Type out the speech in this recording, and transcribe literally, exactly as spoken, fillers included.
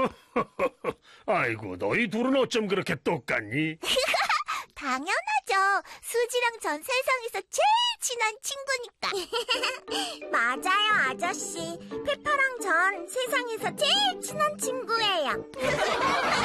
아이고, 너희 둘은 어쩜 그렇게 똑같니? 당연하죠. 수지랑 전 세상에서 제일 친한 친구니까. 맞아요, 아저씨. 페퍼랑 전 세상에서 제일 친한 친구예요.